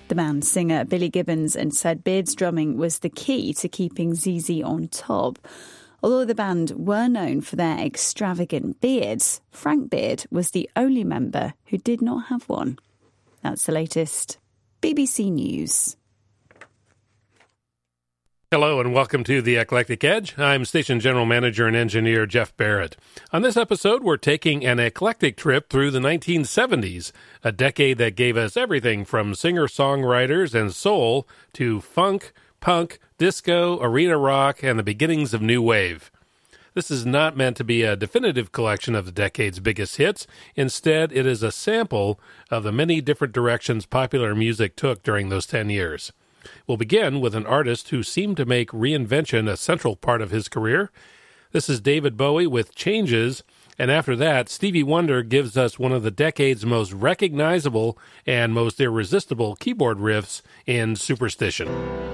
The band's singer Billy Gibbons and said Beard's drumming was the key to keeping ZZ on top. Although the band were known for their extravagant beards, Frank Beard was the only member who did not have one. That's the latest. BBC News. Hello and welcome to The Eclectic Edge. I'm Station General Manager and Engineer Jeff Barrett. On this episode, we're taking an eclectic trip through the 1970s, a decade that gave us everything from singer-songwriters and soul to funk, punk, disco, arena rock, and the beginnings of new wave. This is not meant to be a definitive collection of the decade's biggest hits. Instead, it is a sample of the many different directions popular music took during those 10 years. We'll begin with an artist who seemed to make reinvention a central part of his career. This is David Bowie with Changes, and after that, Stevie Wonder gives us one of the decade's most recognizable and most irresistible keyboard riffs in Superstition.